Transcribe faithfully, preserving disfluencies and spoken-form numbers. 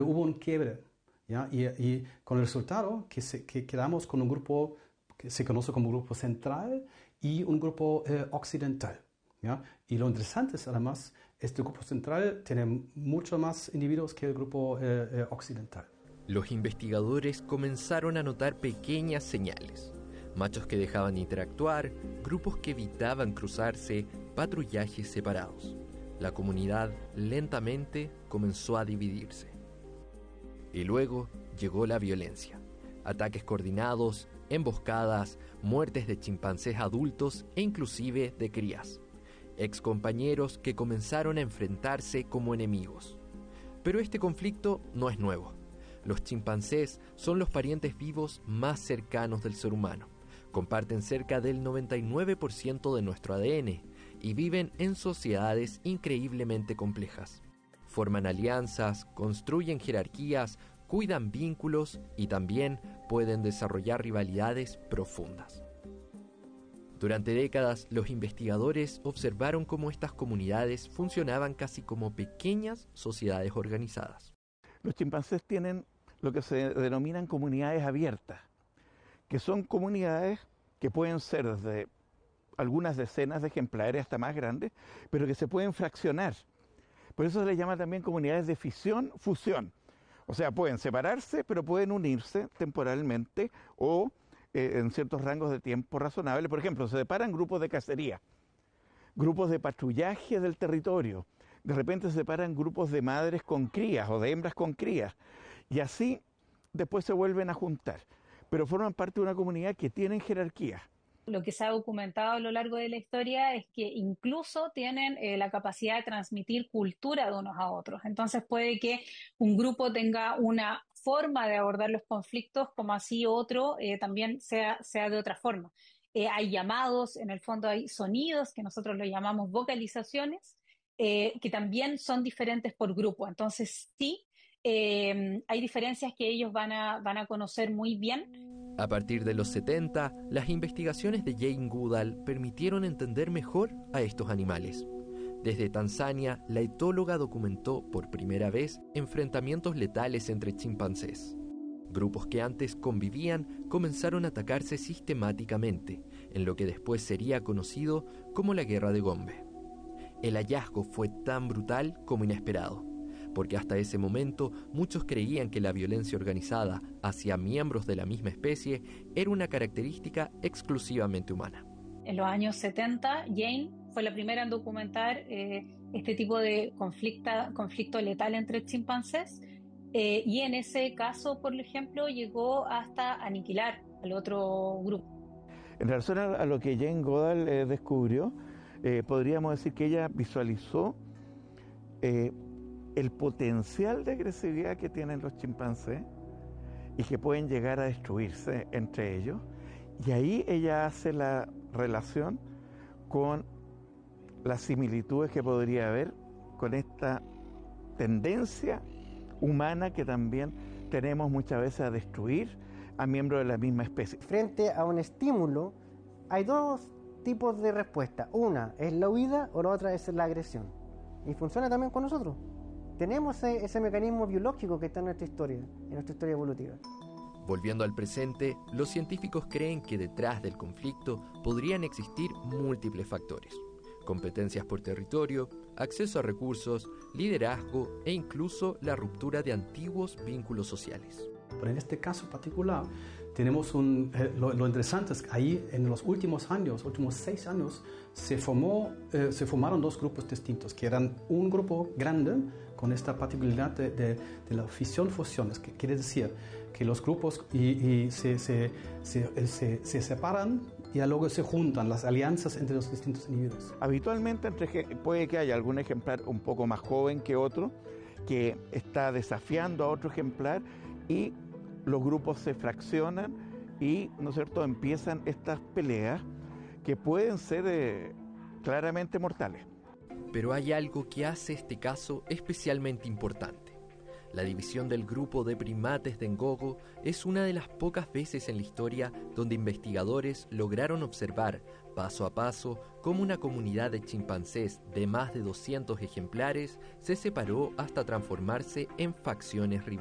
Hubo un quiebre, ¿ya? Y, y con el resultado que, se, que quedamos con un grupo que se conoce como grupo central y un grupo eh, occidental, ¿ya? Y lo interesante es, además, este grupo central tiene mucho más individuos que el grupo eh, eh, occidental. Los investigadores comenzaron a notar pequeñas señales. Machos que dejaban de interactuar, grupos que evitaban cruzarse, patrullajes separados. La comunidad lentamente comenzó a dividirse. Y luego llegó la violencia. Ataques coordinados, emboscadas, muertes de chimpancés adultos e inclusive de crías. Excompañeros que comenzaron a enfrentarse como enemigos. Pero este conflicto no es nuevo. Los chimpancés son los parientes vivos más cercanos del ser humano. Comparten cerca del noventa y nueve por ciento de nuestro A D N y viven en sociedades increíblemente complejas. Forman alianzas, construyen jerarquías, cuidan vínculos y también pueden desarrollar rivalidades profundas. Durante décadas, los investigadores observaron cómo estas comunidades funcionaban casi como pequeñas sociedades organizadas. Los chimpancés tienen lo que se denominan comunidades abiertas, que son comunidades que pueden ser desde algunas decenas de ejemplares hasta más grandes, pero que se pueden fraccionar. Por eso se les llama también comunidades de fisión, fusión. O sea, pueden separarse, pero pueden unirse temporalmente o eh, en ciertos rangos de tiempo razonables. Por ejemplo, se separan grupos de cacería, grupos de patrullaje del territorio. De repente se separan grupos de madres con crías o de hembras con crías. Y así después se vuelven a juntar. Pero forman parte de una comunidad que tienen jerarquía. Lo que se ha documentado a lo largo de la historia es que incluso tienen eh, la capacidad de transmitir cultura de unos a otros. Entonces puede que un grupo tenga una forma de abordar los conflictos como así otro eh, también sea, sea de otra forma. Eh, hay llamados, en el fondo hay sonidos que nosotros lo llamamos vocalizaciones, eh, que también son diferentes por grupo. Entonces sí, eh, hay diferencias que ellos van a, van a conocer muy bien. A partir de los setenta, las investigaciones de Jane Goodall permitieron entender mejor a estos animales. Desde Tanzania, la etóloga documentó por primera vez enfrentamientos letales entre chimpancés. Grupos que antes convivían comenzaron a atacarse sistemáticamente, en lo que después sería conocido como la Guerra de Gombe. El hallazgo fue tan brutal como inesperado, porque hasta ese momento muchos creían que la violencia organizada hacia miembros de la misma especie era una característica exclusivamente humana. En los años setenta, Jane fue la primera en documentar eh, este tipo de conflicto, conflicto letal entre chimpancés eh, y en ese caso, por ejemplo, llegó hasta aniquilar al otro grupo. En relación a lo que Jane Goodall eh, descubrió, eh, podríamos decir que ella visualizó eh, el potencial de agresividad que tienen los chimpancés y que pueden llegar a destruirse entre ellos. Y ahí ella hace la relación con las similitudes que podría haber con esta tendencia humana que también tenemos muchas veces a destruir a miembros de la misma especie. Frente a un estímulo hay dos tipos de respuesta. Una es la huida o la otra es la agresión. Y funciona también con nosotros. Tenemos ese, ese mecanismo biológico que está en nuestra historia, en nuestra historia evolutiva. Volviendo al presente, los científicos creen que detrás del conflicto podrían existir múltiples factores: competencias por territorio, acceso a recursos, liderazgo e incluso la ruptura de antiguos vínculos sociales. Pero en este caso particular tenemos un, eh, lo, lo interesante es que ahí en los últimos años, últimos seis años, se, formó, eh, se formaron dos grupos distintos, que eran un grupo grande con esta particularidad de, de, de la fisión-fusión, que quiere decir que los grupos y, y se, se, se, se, se separan y luego se juntan las alianzas entre los distintos individuos. Habitualmente entre, puede que haya algún ejemplar un poco más joven que otro, que está desafiando a otro ejemplar y los grupos se fraccionan y, ¿no es cierto?, empiezan estas peleas que pueden ser eh, claramente mortales. Pero hay algo que hace este caso especialmente importante. La división del grupo de primates de Ngogo es una de las pocas veces en la historia donde investigadores lograron observar Paso a paso, como una comunidad de chimpancés de más de doscientos ejemplares se separó hasta transformarse en facciones rivales.